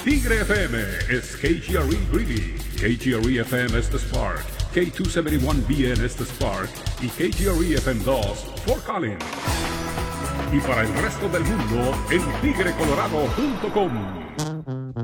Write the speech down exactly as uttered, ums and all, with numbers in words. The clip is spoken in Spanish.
Tigre F M is K G R E Greeley, K G R E F M es The Spark, K two seventy-one B N es The Spark y K G R E F M dos Fort Collins. Y para el resto del mundo en tigre colorado punto com.